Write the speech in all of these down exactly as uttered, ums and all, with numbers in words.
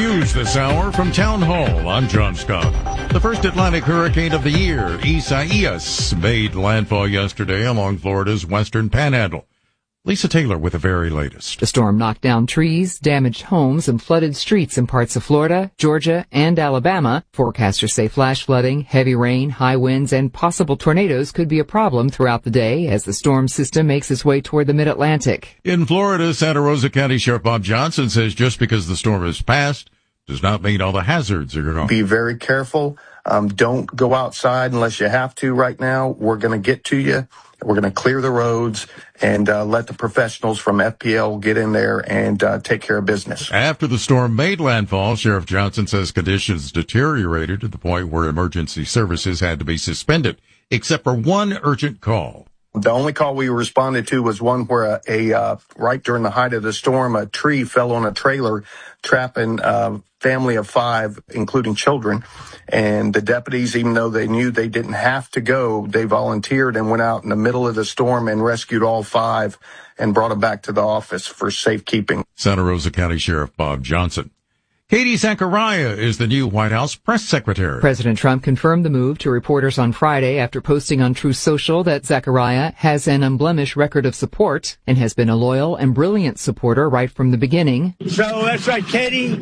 news this hour from Town Hall. I'm John Scott. The first Atlantic hurricane of the year, Isaias, made landfall yesterday along Florida's western panhandle. Lisa Taylor with the very latest. The storm knocked down trees, damaged homes, and flooded streets in parts of Florida, Georgia, and Alabama. Forecasters say flash flooding, heavy rain, high winds, and possible tornadoes could be a problem throughout the day as the storm system makes its way toward the mid-Atlantic. In Florida, Santa Rosa County Sheriff Bob Johnson says just because the storm has passed does not mean all the hazards are gone. Be very careful. Um, don't go outside unless you have to right now. We're going to get to you. We're going to clear the roads and uh, let the professionals from F P L get in there and uh, take care of business. After the storm made landfall, Sheriff Johnson says conditions deteriorated to the point where emergency services had to be suspended, except for one urgent call. The only call we responded to was one where a, a uh, right during the height of the storm, a tree fell on a trailer, trapping a family of five, including children. And the deputies, even though they knew they didn't have to go, they volunteered and went out in the middle of the storm and rescued all five and brought them back to the office for safekeeping. Santa Rosa County Sheriff Bob Johnson. Katie Zachariah is the new White House press secretary. President Trump confirmed the move to reporters on Friday after posting on Truth Social that Zachariah has an unblemished record of support and has been a loyal and brilliant supporter right from the beginning. So that's right. Katie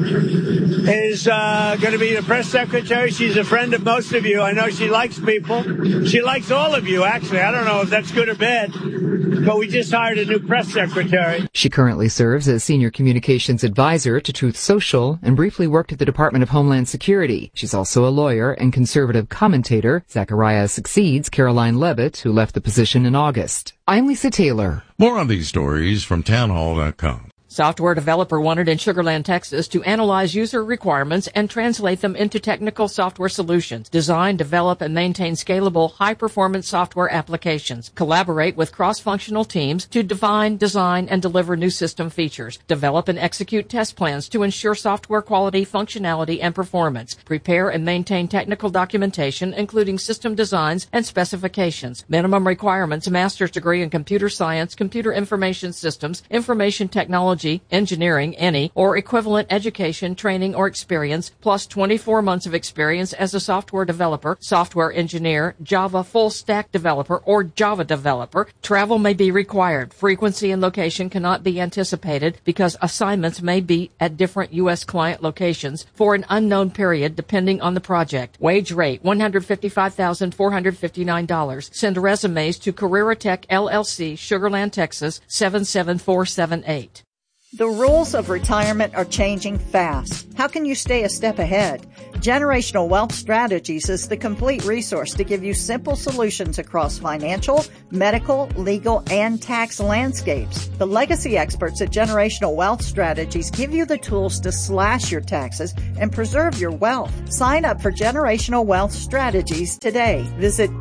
is uh, going to be the press secretary. She's a friend of most of you. I know she likes people. She likes all of you, actually. I don't know if that's good or bad, but we just hired a new press secretary. She currently serves as senior communications advisor to Truth Social and briefly worked at the Department of Homeland Security. She's also a lawyer and conservative commentator. Zachariah succeeds Caroline Levitt, who left the position in August. I'm Lisa Taylor. More on these stories from townhall dot com. Software developer wanted in Sugar Land, Texas to analyze user requirements and translate them into technical software solutions. Design, develop, and maintain scalable, high-performance software applications. Collaborate with cross-functional teams to define, design, and deliver new system features. Develop and execute test plans to ensure software quality, functionality, and performance. Prepare and maintain technical documentation, including system designs and specifications. Minimum requirements: a master's degree in computer science, computer information systems, information technology, engineering, any, or equivalent education, training, or experience, plus twenty-four months of experience as a software developer, software engineer, Java full-stack developer, or Java developer. Travel may be required. Frequency and location cannot be anticipated because assignments may be at different U S client locations for an unknown period depending on the project. Wage rate, one hundred fifty-five thousand four hundred fifty-nine dollars. Send resumes to Carrera Tech L L C, Sugar Land, Texas, seven seven four seven eight. The rules of retirement are changing fast. How can you stay a step ahead? Generational Wealth Strategies is the complete resource to give you simple solutions across financial, medical, legal, and tax landscapes. The legacy experts at Generational Wealth Strategies give you the tools to slash your taxes and preserve your wealth. Sign up for Generational Wealth Strategies today. Visit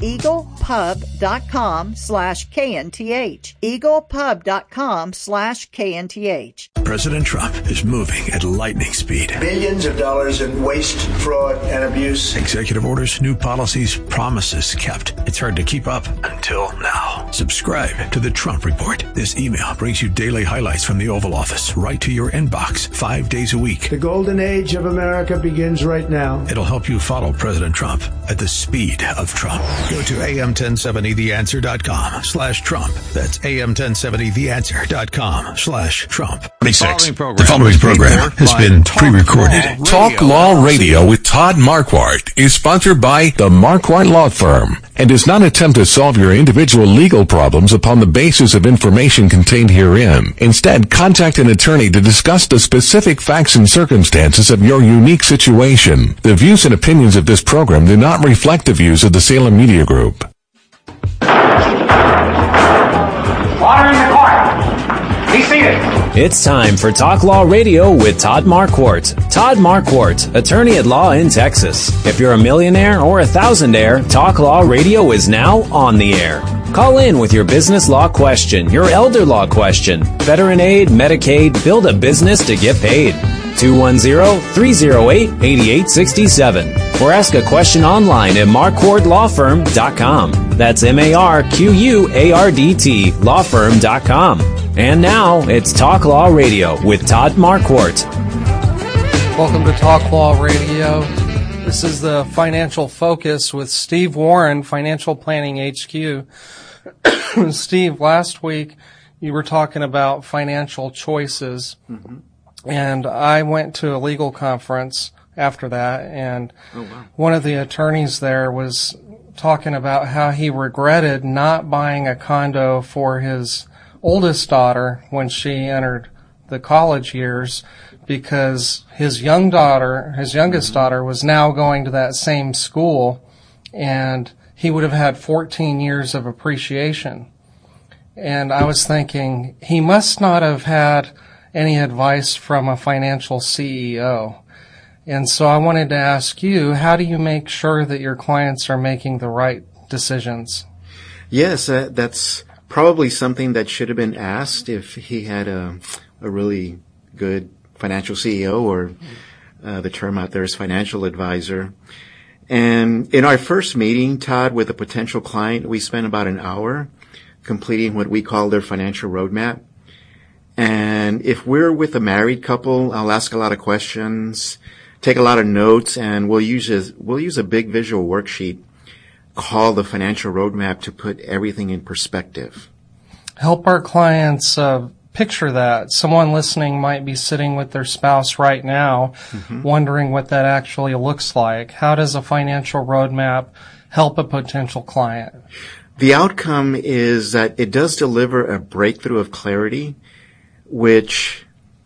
eaglepub.com slash KNTH. eaglepub.com slash KNTH. President Trump is moving at lightning speed. Billions of dollars in waste, fraud, and abuse. Executive orders, new policies, promises kept. It's hard to keep up until now. Subscribe to the Trump Report. This email brings you daily highlights from the Oval Office right to your inbox five days a week. The golden age of America begins right now. It'll help you follow President Trump at the speed of Trump. Go to A M ten seventy the answer dot com slash Trump. That's A M ten seventy the answer dot com slash Trump. twenty-six. The following program has been pre-recorded. Talk Law Radio with Todd Marquardt is sponsored by the Marquardt Law Firm and does not attempt to solve your individual legal problems upon the basis of information contained herein. Instead, contact an attorney to discuss the specific facts and circumstances of your unique situation. The views and opinions of this program do not reflect the views of the Salem Media Group. Order in the court. Be seated. It's time for Talk Law Radio with Todd Marquardt. Todd Marquardt, attorney at law in Texas. If you're a millionaire or a thousandaire, Talk Law Radio is now on the air. Call in with your business law question, your elder law question, veteran aid, Medicaid, build a business to get paid. two one zero, three zero eight, eight eight six seven. Or ask a question online at marquardt law firm dot com. That's M A R Q U A R D T law firm dot com. And now, it's Talk Law Radio with Todd Marquardt. Welcome to Talk Law Radio. This is the Financial Focus with Steve Warren, Financial Planning H Q. Steve, last week you were talking about financial choices, mm-hmm. and I went to a legal conference after that, and oh, wow. one of the attorneys there was talking about how he regretted not buying a condo for his oldest daughter when she entered the college years, because his young daughter, his youngest daughter, was now going to that same school, and he would have had fourteen years of appreciation. And I was thinking, he must not have had any advice from a financial C E O. And so I wanted to ask you, how do you make sure that your clients are making the right decisions? Yes, uh, that's probably something that should have been asked if he had a, a really good financial C E O, or uh, the term out there is financial advisor. And in our first meeting, Todd, with a potential client, we spent about an hour completing what we call their financial roadmap. And if we're with a married couple, I'll ask a lot of questions, take a lot of notes, and we'll use a, we'll use a big visual worksheet called the financial roadmap to put everything in perspective. Help our clients uh, picture that. Someone listening might be sitting with their spouse right now, mm-hmm. wondering what that actually looks like. How does a financial roadmap help a potential client? The outcome is that it does deliver a breakthrough of clarity, which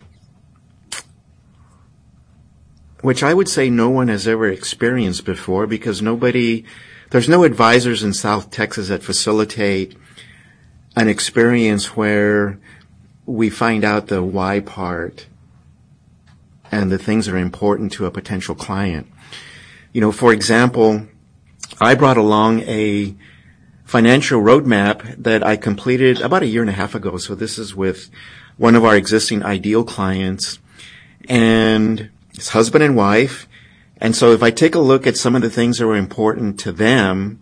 which I would say no one has ever experienced before, because nobody, there's no advisors in South Texas that facilitate an experience where we find out the why part and the things that are important to a potential client. You know, for example, I brought along a financial roadmap that I completed about a year and a half ago. So this is with one of our existing ideal clients, and it's husband and wife. And so if I take a look at some of the things that were important to them,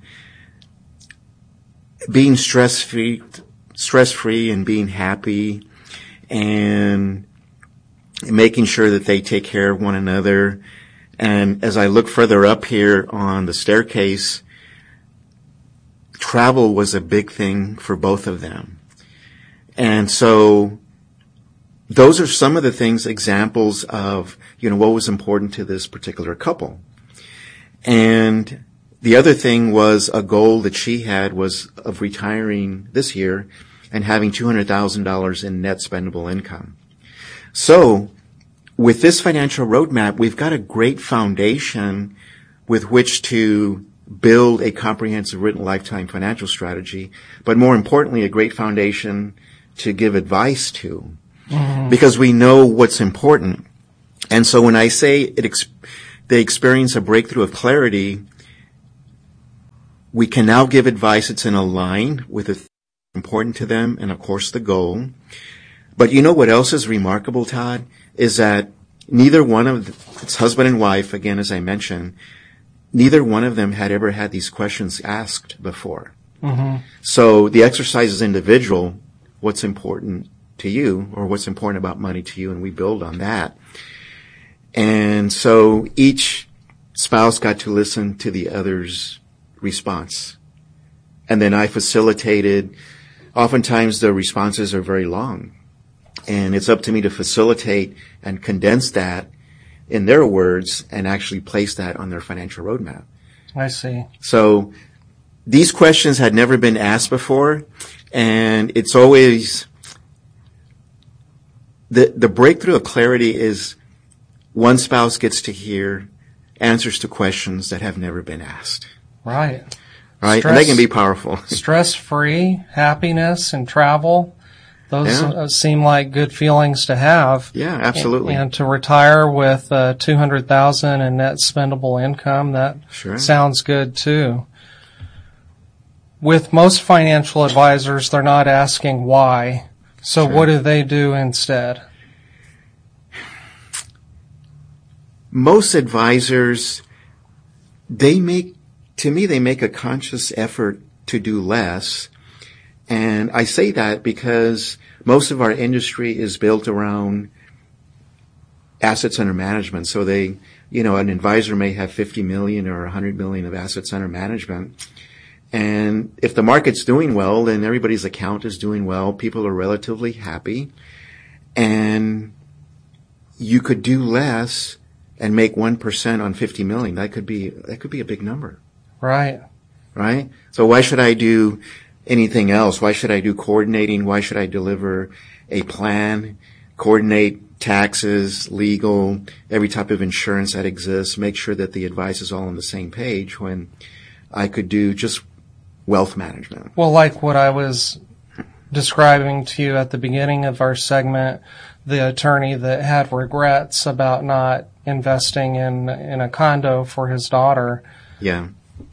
being stress-free, stress-free and being happy, and making sure that they take care of one another. And as I look further up here on the staircase, travel was a big thing for both of them. And so those are some of the things, examples of, you know, what was important to this particular couple. And the other thing was a goal that she had was of retiring this year and having two hundred thousand dollars in net spendable income. So with this financial roadmap, we've got a great foundation with which to build a comprehensive written lifetime financial strategy, but more importantly, a great foundation to give advice to, mm-hmm. because we know what's important. And so when I say it ex- they experience a breakthrough of clarity, we can now give advice that's in a line with the important to them and, of course, the goal. But you know what else is remarkable, Todd, is that neither one of the, it's husband and wife, again, as I mentioned, neither one of them had ever had these questions asked before. Mm-hmm. So the exercise is individual, what's important to you, or what's important about money to you, and we build on that. And so each spouse got to listen to the other's response. And then I facilitated, oftentimes the responses are very long. And it's up to me to facilitate and condense that in their words and actually place that on their financial roadmap. I see. So these questions had never been asked before, and it's always, the, the breakthrough of clarity is one spouse gets to hear answers to questions that have never been asked. Right. Right? Stress, and they can be powerful. Stress-free, happiness, and travel. Those yeah. uh, seem like good feelings to have. Yeah, absolutely. And, and to retire with uh, two hundred thousand dollars in net spendable income, that sure. sounds good too. With most financial advisors, they're not asking why. So sure. what do they do instead? Most advisors, they make, to me, they make a conscious effort to do less. And I say that because most of our industry is built around assets under management. So they, you know, an advisor may have fifty million or one hundred million of assets under management. And if the market's doing well, then everybody's account is doing well. People are relatively happy. And you could do less and make one percent on fifty million. That could be, that could be a big number. Right. Right? So why should I do anything else? Why should I do coordinating? Why should I deliver a plan, coordinate taxes, legal, every type of insurance that exists, make sure that the advice is all on the same page when I could do just wealth management? Well, like what I was describing to you at the beginning of our segment, the attorney that had regrets about not investing in in a condo for his daughter. Yeah.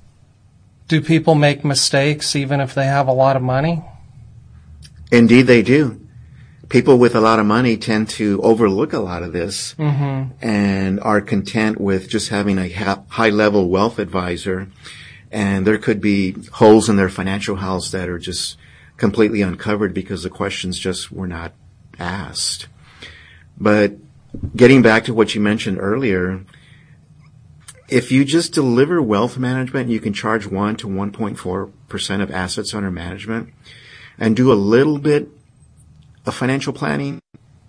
Do people make mistakes even if they have a lot of money? Indeed they do. People with a lot of money tend to overlook a lot of this mm-hmm. and are content with just having a ha- high-level wealth advisor. And there could be holes in their financial house that are just completely uncovered because the questions just were not asked. But getting back to what you mentioned earlier, if you just deliver wealth management, you can charge one to one point four percent of assets under management and do a little bit of financial planning.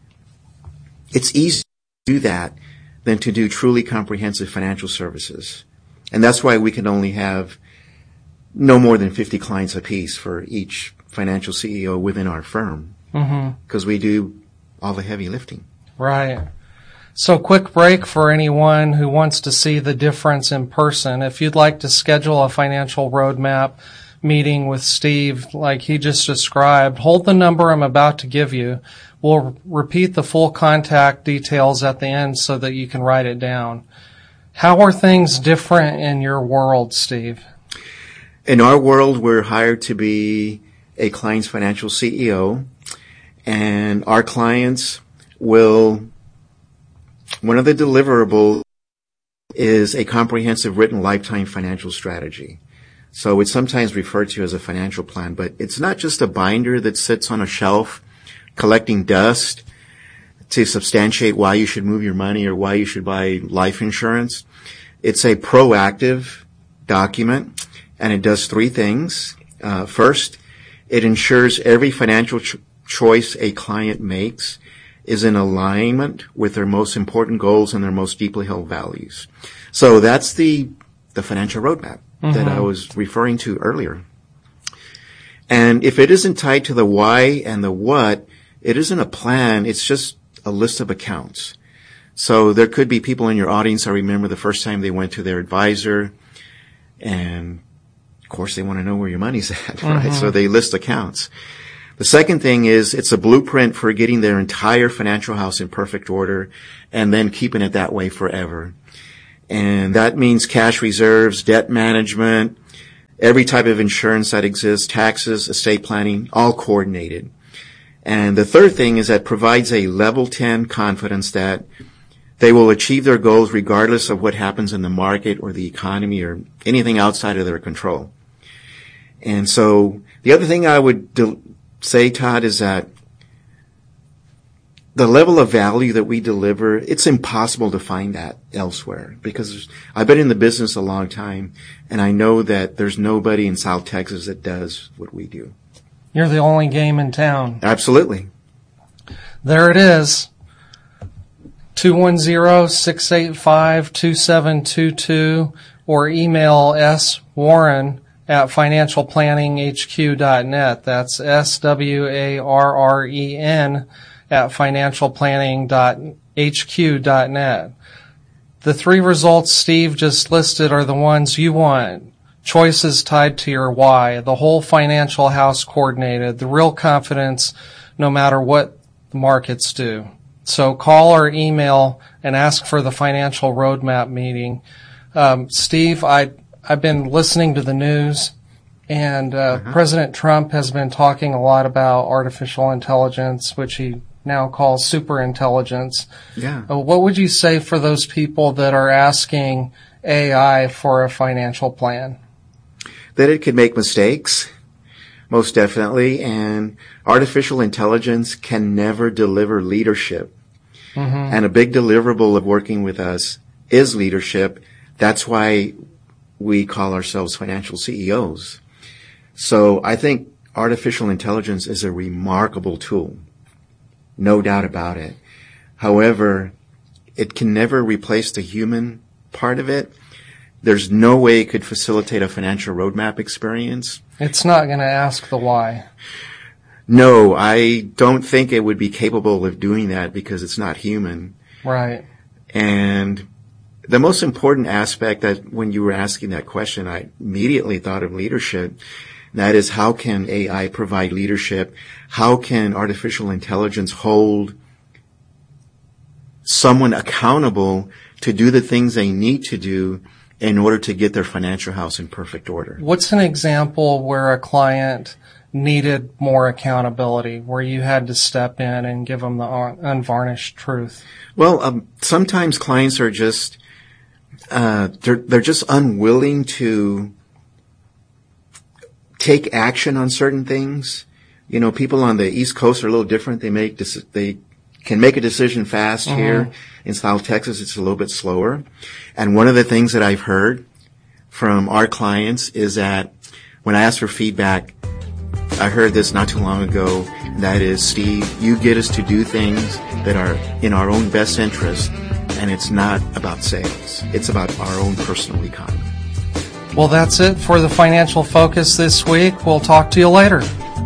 It's easier to do that than to do truly comprehensive financial services. And that's why we can only have no more than fifty clients apiece for each financial C E O within our firm. Mm-hmm. Because we do all the heavy lifting. Right. So quick break for anyone who wants to see the difference in person. If you'd like to schedule a financial roadmap meeting with Steve like he just described, hold the number I'm about to give you. We'll repeat the full contact details at the end so that you can write it down. How are things different in your world, Steve? In our world, we're hired to be a client's financial C E O, and our clients will, one of the deliverables is a comprehensive written lifetime financial strategy. So it's sometimes referred to as a financial plan, but it's not just a binder that sits on a shelf collecting dust to substantiate why you should move your money or why you should buy life insurance. It's a proactive document, and it does three things. Uh, first, it ensures every financial ch- choice a client makes is in alignment with their most important goals and their most deeply held values. So that's the the financial roadmap mm-hmm. that I was referring to earlier. And if it isn't tied to the why and the what, it isn't a plan, it's just a list of accounts. So there could be people in your audience that remember the first time they went to their advisor, and of course they want to know where your money's at, right? Mm-hmm. So they list accounts. The second thing is it's a blueprint for getting their entire financial house in perfect order and then keeping it that way forever. And that means cash reserves, debt management, every type of insurance that exists, taxes, estate planning, all coordinated. And the third thing is that provides a level ten confidence that they will achieve their goals regardless of what happens in the market or the economy or anything outside of their control. And so the other thing I would de- say, Todd, is that the level of value that we deliver, it's impossible to find that elsewhere because I've been in the business a long time and I know that there's nobody in South Texas that does what we do. You're the only game in town. Absolutely. There it is. two one zero, six eight five, two seven two two or email s warren at financial planning h q dot net. That's S W A R R E N at financial planning dot h q dot net. The three results Steve just listed are the ones you want. Choices tied to your why, the whole financial house coordinated, the real confidence no matter what the markets do. So call or email and ask for the financial roadmap meeting. Um, Steve, I, I've been listening to the news, and uh, uh-huh. President Trump has been talking a lot about artificial intelligence, which he now calls superintelligence. Yeah. Uh, what would you say for those people that are asking A I for a financial plan? That it could make mistakes, most definitely, and artificial intelligence can never deliver leadership. Mm-hmm. And a big deliverable of working with us is leadership. That's why we call ourselves financial C E Os. So I think artificial intelligence is a remarkable tool. No doubt about it. However, it can never replace the human part of it. There's no way it could facilitate a financial roadmap experience. It's not going to ask the why. No, I don't think it would be capable of doing that because it's not human. Right. And the most important aspect that when you were asking that question, I immediately thought of leadership. That is, how can A I provide leadership? How can artificial intelligence hold someone accountable to do the things they need to do in order to get their financial house in perfect order? What's an example where a client needed more accountability, where you had to step in and give them the unvarnished truth? Well, um, sometimes clients are just, uh, they're, they're just unwilling to take action on certain things. You know, people on the East Coast are a little different. They make, they can make a decision fast. Mm-hmm. Here in South Texas, it's a little bit slower. And one of the things that I've heard from our clients is that when I ask for feedback, I heard this not too long ago, that is, Steve, you get us to do things that are in our own best interest, and it's not about sales. It's about our own personal economy. Well, that's it for the Financial Focus this week. We'll talk to you later.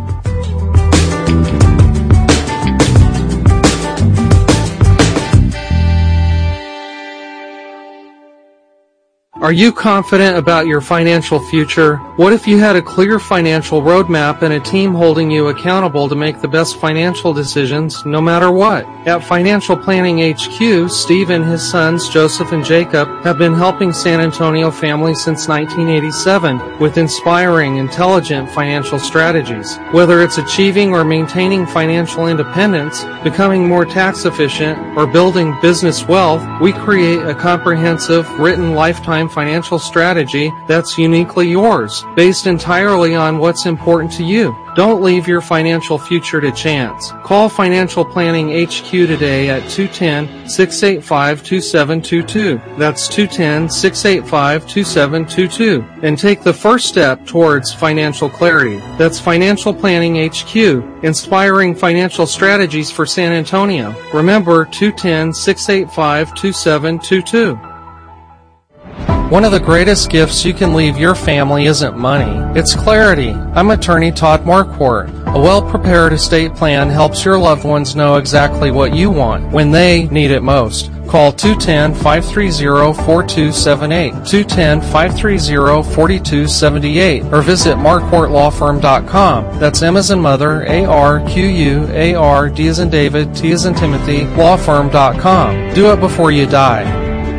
Are you confident about your financial future? What if you had a clear financial roadmap and a team holding you accountable to make the best financial decisions no matter what? At Financial Planning H Q, Steve and his sons, Joseph and Jacob, have been helping San Antonio families since nineteen eighty-seven with inspiring, intelligent financial strategies. Whether it's achieving or maintaining financial independence, becoming more tax efficient, or building business wealth, we create a comprehensive, written lifetime financial strategy that's uniquely yours, based entirely on what's important to you. Don't leave your financial future to chance. Call Financial Planning H Q today at two one zero, six eight five, two seven two two. That's two one zero, six eight five, two seven two two. And take the first step towards financial clarity. That's Financial Planning H Q, inspiring financial strategies for San Antonio. Remember, two one zero, six eight five, two seven two two. One of the greatest gifts you can leave your family isn't money, it's clarity. I'm attorney Todd Marquardt. A well-prepared estate plan helps your loved ones know exactly what you want when they need it most. Call two one zero, five three zero, four two seven eight, two one zero, five three zero, four two seven eight, or visit marquardt law firm dot com. That's M as in mother, A R Q U A R, D as in David, T as in Timothy, law firm dot com. Do it before you die.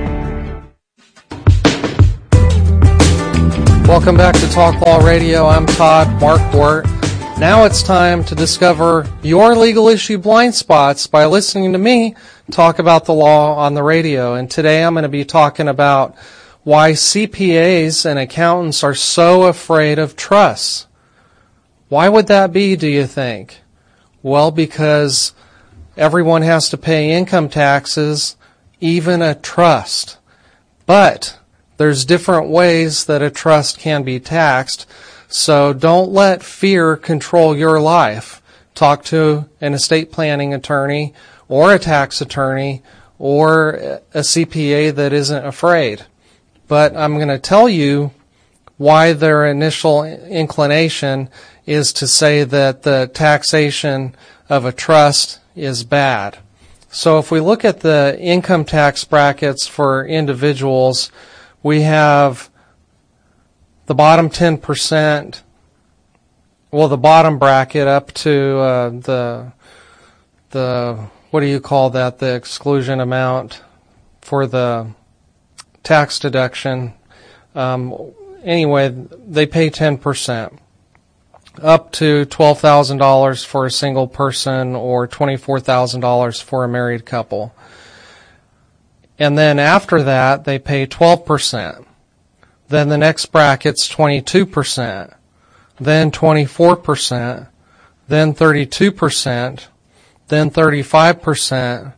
Welcome back to Talk Law Radio. I'm Todd Marquardt. Now it's time to discover your legal issue blind spots by listening to me talk about the law on the radio. And today I'm going to be talking about why C P As and accountants are so afraid of trusts. Why would that be, do you think? Well, because everyone has to pay income taxes, even a trust. But there's different ways that a trust can be taxed, so don't let fear control your life. Talk to an estate planning attorney or a tax attorney or a C P A that isn't afraid. But I'm going to tell you why their initial inclination is to say that the taxation of a trust is bad. So if we look at the income tax brackets for individuals, we have the bottom ten percent, well, the bottom bracket up to uh, the, the what do you call that, the exclusion amount for the tax deduction. Um, anyway, they pay ten percent, up to twelve thousand dollars for a single person or twenty-four thousand dollars for a married couple. And then after that, they pay twelve percent. Then the next bracket's twenty-two percent. Then twenty-four percent. Then thirty-two percent. Then thirty-five percent.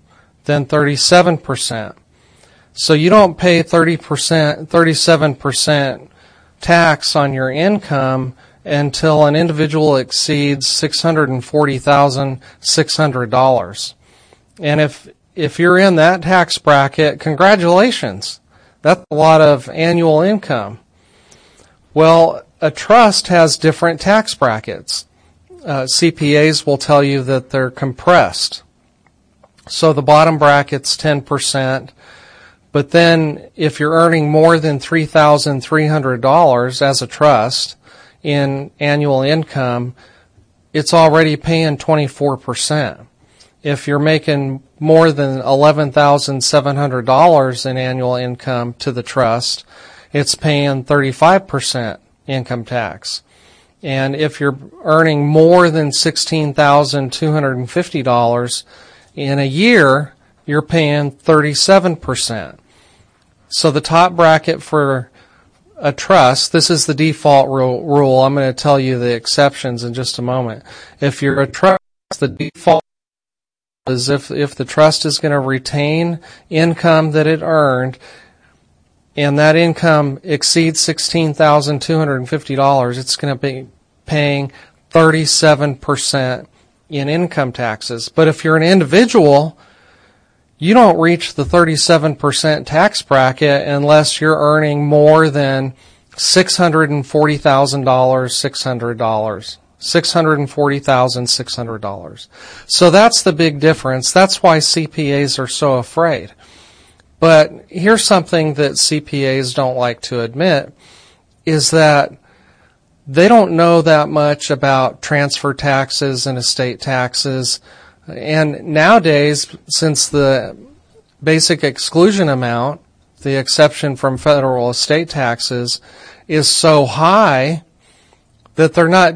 then thirty-seven percent. So you don't pay thirty percent, thirty-seven percent tax on your income until an individual exceeds six hundred forty thousand six hundred dollars. And if if you're in that tax bracket, congratulations. That's a lot of annual income. Well, a trust has different tax brackets. Uh, C P As will tell you that they're compressed. So the bottom bracket's ten percent. But then if you're earning more than three thousand three hundred dollars as a trust in annual income, it's already paying twenty-four percent. If you're making more than eleven thousand seven hundred dollars in annual income to the trust, it's paying thirty-five percent income tax. And if you're earning more than sixteen thousand two hundred fifty dollars in a year, you're paying thirty-seven percent. So the top bracket for a trust, this is the default rule. I'm going to tell you the exceptions in just a moment. If you're a trust, the default is if, if the trust is going to retain income that it earned, and that income exceeds sixteen thousand two hundred fifty dollars, it's going to be paying thirty-seven percent in income taxes. But if you're an individual, you don't reach the thirty-seven percent tax bracket unless you're earning more than six hundred forty thousand dollars, six hundred dollars. six hundred forty thousand six hundred dollars. So that's the big difference. That's why C P As are so afraid. But here's something that C P As don't like to admit, is that they don't know that much about transfer taxes and estate taxes. And nowadays, since the basic exclusion amount, the exception from federal estate taxes, is so high that they're not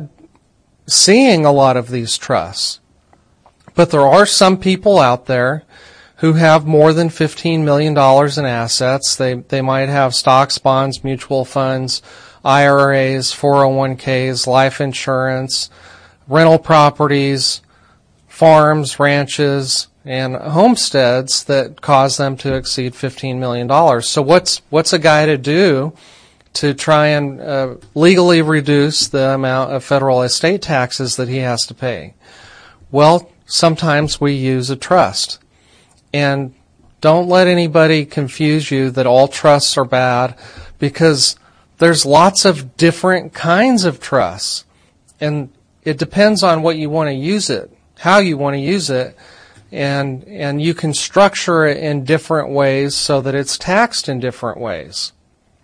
seeing a lot of these trusts. But there are some people out there who have more than fifteen million dollars in assets. They they might have stocks, bonds, mutual funds, I R As, four oh one k's, life insurance, rental properties, farms, ranches, and homesteads that cause them to exceed fifteen million dollars. So what's what's a guy to do to try and uh, legally reduce the amount of federal estate taxes that he has to pay? Well, sometimes we use a trust. And don't let anybody confuse you that all trusts are bad, because there's lots of different kinds of trusts. And it depends on what you want to use it, how you want to use it, and and you can structure it in different ways so that it's taxed in different ways.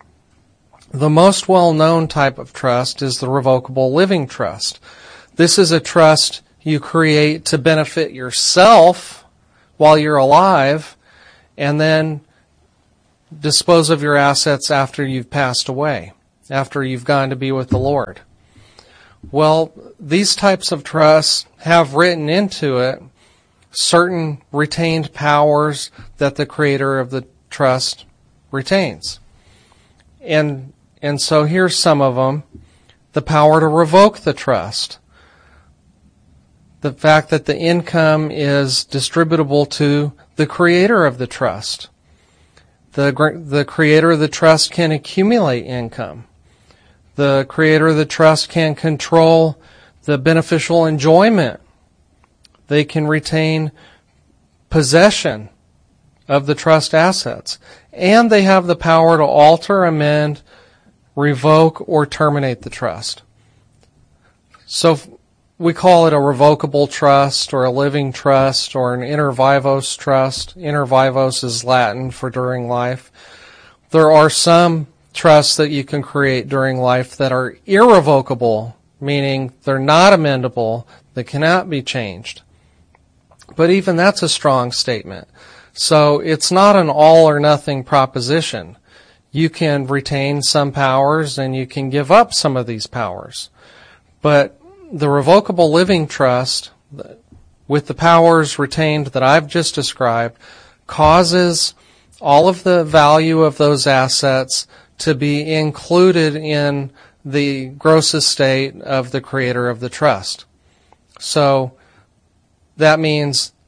The most well-known type of trust is the revocable living trust. This is a trust you create to benefit yourself while you're alive, and then dispose of your assets after you've passed away, after you've gone to be with the Lord. Well, these types of trusts have written into it certain retained powers that the creator of the trust retains. And and so here's some of them. The power to revoke the trust. The fact that the income is distributable to the creator of the trust. The, the creator of the trust can accumulate income. The creator of the trust can control the beneficial enjoyment. They can retain possession of the trust assets. And they have the power to alter, amend, revoke, or terminate the trust. So we call it a revocable trust or a living trust or an inter vivos trust. Inter vivos is Latin for during life. There are some trusts that you can create during life that are irrevocable, meaning they're not amendable, they cannot be changed. But even that's a strong statement. So it's not an all or nothing proposition. You can retain some powers and you can give up some of these powers. But the revocable living trust, with the powers retained that I've just described, causes all of the value of those assets to be included in the gross estate of the creator of the trust. So that means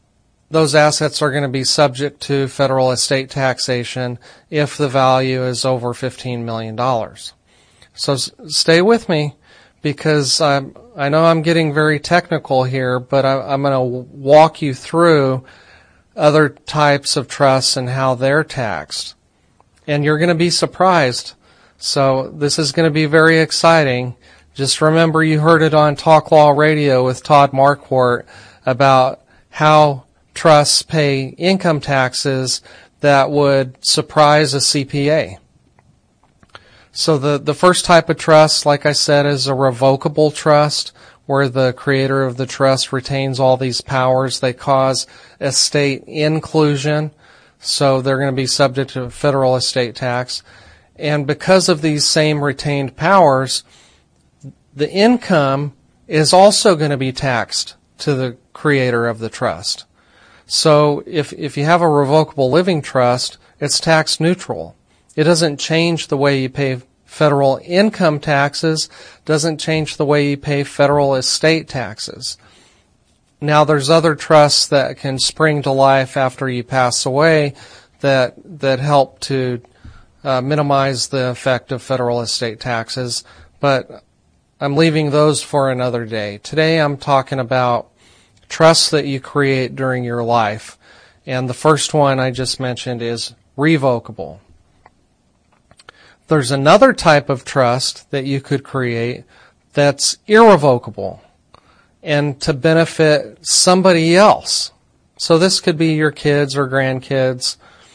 those assets are going to be subject to federal estate taxation if the value is over fifteen million dollars. So s- stay with me, because I'm, I know I'm getting very technical here, but I, I'm going to walk you through other types of trusts and how they're taxed. And you're going to be surprised. So this is going to be very exciting. Just remember you heard it on Talk Law Radio with Todd Marquardt about how trusts pay income taxes that would surprise a C P A. So the, the first type of trust, like I said, is a revocable trust, where the creator of the trust retains all these powers. They cause estate inclusion, so they're going to be subject to federal estate tax. And because of these same retained powers, the income is also going to be taxed to the creator of the trust. So if if you have a revocable living trust, it's tax neutral. It doesn't change the way you pay federal income taxes, doesn't change the way you pay federal estate taxes. Now, there's other trusts that can spring to life after you pass away that that help to uh, minimize the effect of federal estate taxes, but I'm leaving those for another day. Today I'm talking about trusts that you create during your life. And the first one I just mentioned is revocable. There's another type of trust that you could create that's irrevocable and to benefit somebody else. So this could be your kids or grandkids.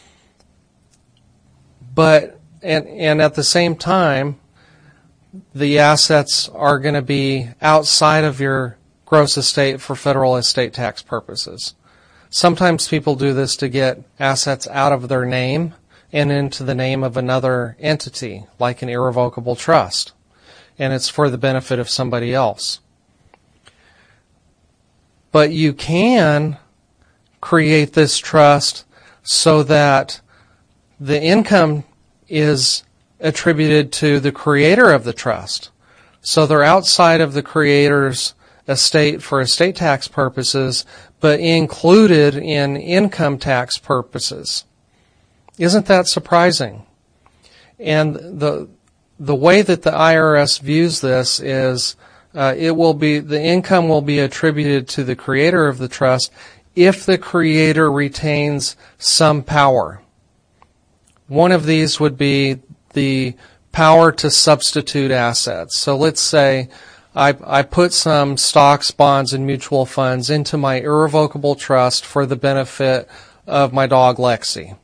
But, and, and at the same time, the assets are going to be outside of your gross estate for federal estate tax purposes. Sometimes people do this to get assets out of their name and into the name of another entity, like an irrevocable trust, and it's for the benefit of somebody else. But you can create this trust so that the income is attributed to the creator of the trust. So they're outside of the creator's estate for estate tax purposes, but included in income tax purposes. Isn't that surprising? And the the way that the I R S views this is uh, it will be the income will be attributed to the creator of the trust if the creator retains some power. One of these would be the power to substitute assets. So let's say I, I put some stocks, bonds, and mutual funds into my irrevocable trust for the benefit of my dog Lexi.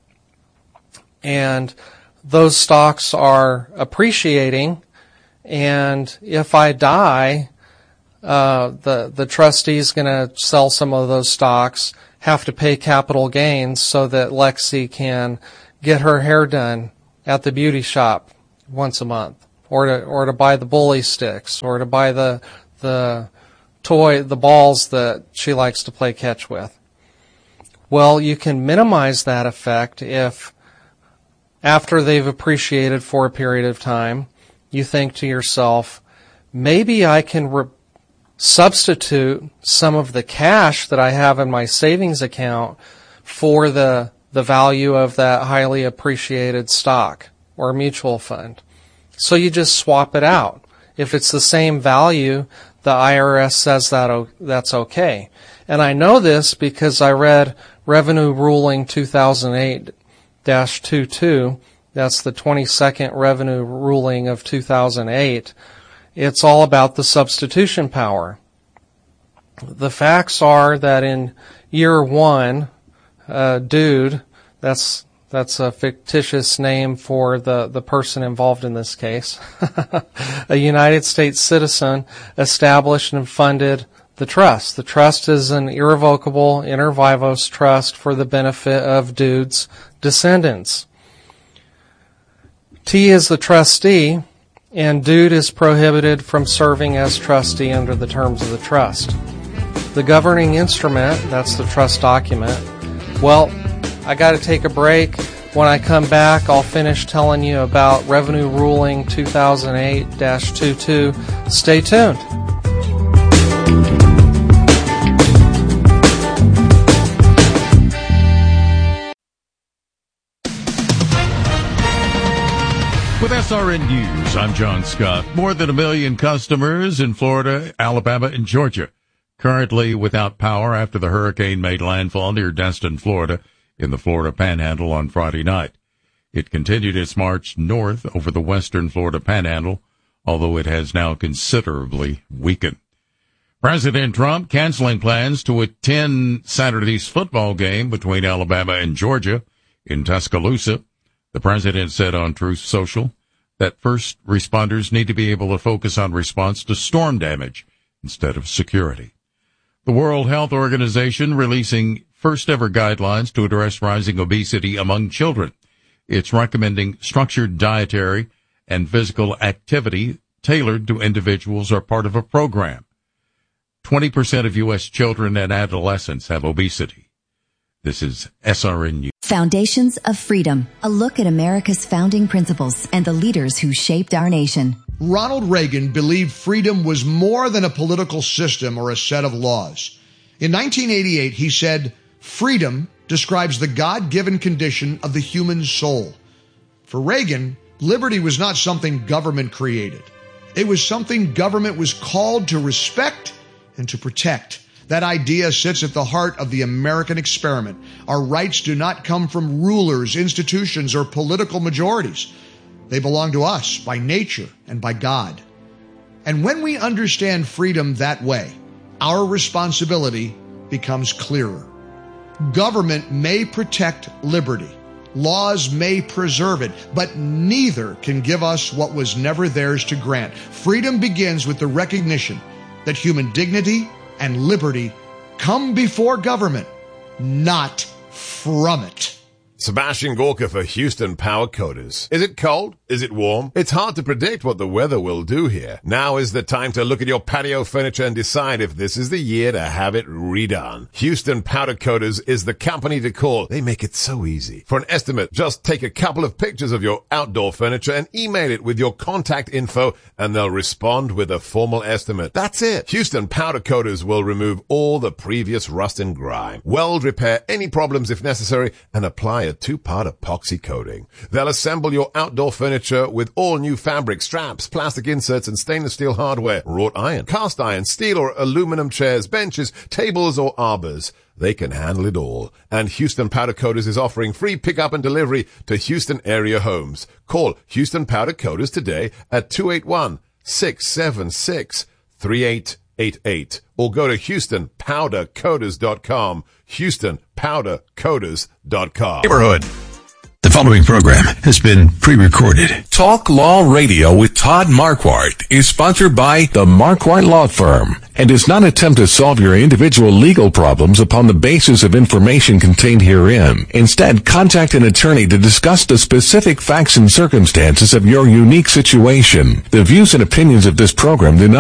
And those stocks are appreciating, and if I die, uh, the, the trustee is going to sell some of those stocks, have to pay capital gains so that Lexi can get her hair done at the beauty shop once a month, or to or to buy the bully sticks, or to buy the the toy the balls that she likes to play catch with. Well, you can minimize that effect if, after they've appreciated for a period of time, you think to yourself, maybe I can re- substitute some of the cash that I have in my savings account for the the value of that highly appreciated stock or mutual fund. So you just swap it out. If it's the same value, the I R S says that that's okay. And I know this because I read Revenue Ruling two thousand eight dash twenty-two. That's the twenty-second Revenue Ruling of two thousand eight. It's all about the substitution power. The facts are that in year one, uh, dude, that's that's a fictitious name for the, the person involved in this case, a United States citizen established and funded the trust. The trust is an irrevocable inter vivos trust for the benefit of dude's descendants. T is the trustee, and dude is prohibited from serving as trustee under the terms of the trust. The governing instrument, that's the trust document. Well, I got to take a break. When I come back, I'll finish telling you about Revenue Ruling two thousand eight dash twenty-two. Stay tuned. With S R N News, I'm John Scott. More than a million customers in Florida, Alabama, and Georgia currently without power after the hurricane made landfall near Destin, Florida, in the Florida Panhandle on Friday night. It continued its march north over the western Florida Panhandle, although it has now considerably weakened. President Trump canceling plans to attend Saturday's football game between Alabama and Georgia in Tuscaloosa. The president said on Truth Social that first responders need to be able to focus on response to storm damage instead of security. The World Health Organization releasing first ever guidelines to address rising obesity among children. It's recommending structured dietary and physical activity tailored to individuals or part of a program. twenty percent of U S children and adolescents have obesity. This is S R N News. Foundations of Freedom, a look at America's founding principles and the leaders who shaped our nation. Ronald Reagan believed freedom was more than a political system or a set of laws. In nineteen eighty-eight, he said, "Freedom describes the God-given condition of the human soul." For Reagan, liberty was not something government created. It was something government was called to respect and to protect. That idea sits at the heart of the American experiment. Our rights do not come from rulers, institutions, or political majorities. They belong to us by nature and by God. And when we understand freedom that way, our responsibility becomes clearer. Government may protect liberty. Laws may preserve it, but neither can give us what was never theirs to grant. Freedom begins with the recognition that human dignity and liberty come before government, not from it. Sebastian Gorka for Houston Power Coaters. Is it cold? Is it warm? It's hard to predict what the weather will do here. Now is the time to look at your patio furniture and decide if this is the year to have it redone. Houston Powder Coaters is the company to call. They make it so easy. For an estimate, just take a couple of pictures of your outdoor furniture and email it with your contact info and they'll respond with a formal estimate. That's it. Houston Powder Coaters will remove all the previous rust and grime, weld repair any problems if necessary, and apply a two-part epoxy coating. They'll assemble your outdoor furniture with all new fabric, straps, plastic inserts, and stainless steel hardware, wrought iron, cast iron, steel or aluminum chairs, benches, tables, or arbors. They can handle it all. And Houston Powder Coaters is offering free pickup and delivery to Houston area homes. Call Houston Powder Coaters today at two eight one, six seven six, three eight eight eight or go to houston powder coaters dot com. houston powder coaters dot com. Neighborhood. The following program has been pre-recorded. Talk Law Radio with Todd Marquardt is sponsored by the Marquardt Law Firm and does not attempt to solve your individual legal problems upon the basis of information contained herein. Instead, contact an attorney to discuss the specific facts and circumstances of your unique situation. The views and opinions of this program do not